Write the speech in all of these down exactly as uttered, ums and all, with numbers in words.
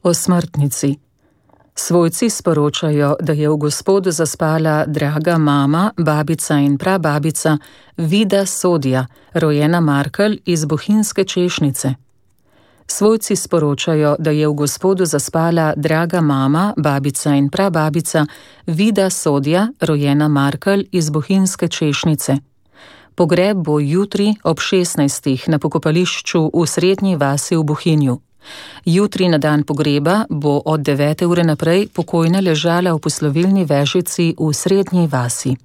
O smrtnici. Svojci sporočajo, da je v Gospodu zaspala draga mama, babica in prababica Vida Sodja, rojena Markelj iz bohinjske Češnice. Svojci sporočajo, da je v Gospodu zaspala draga mama, babica in prababica Vida Sodja, rojena Markelj iz bohinjske Češnice. Pogreb bo jutri ob šestnajstih na pokopališču v Srednji vasi v Bohinju. Jutri na dan pogreba bo od devete ure naprej pokojna ležala v poslovilni vežici v Srednji vasi.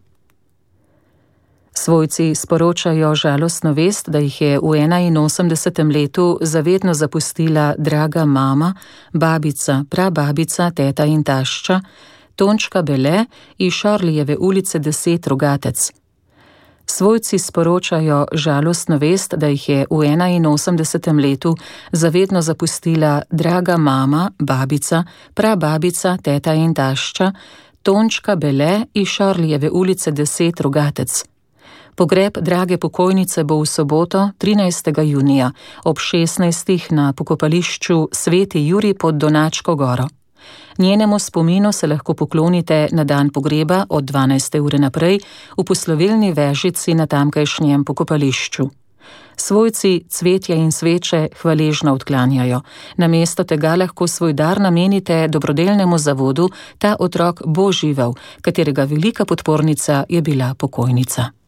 Svojci sporočajo žalostno vest, da jih je v enainosemdesetem letu zavedno zapustila draga mama, babica, prababica, teta in tašča, Tončka Bele iz Šorlijeve ulice deset Rogatec. Svojci sporočajo žalostno vest, da jih je v enainosemdesetem letu zavedno zapustila draga mama, babica, prababica, teta in tašča, Tončka Bele iz Šorlijeve ulice deset Rogatec. Pogreb drage pokojnice bo v soboto, trinajstega junija, ob šestnajstih na pokopališču Sveti Jurij pod Donačko goro. Njenemu spominu se lahko poklonite na dan pogreba od dvanajste ure naprej v poslovilni vežici na tamkajšnjem pokopališču. Svojci cvetje in sveče hvaležno odklanjajo. Namesto tega lahko svoj dar namenite dobrodelnemu zavodu Ta otrok bo živel, katerega velika podpornica je bila pokojnica.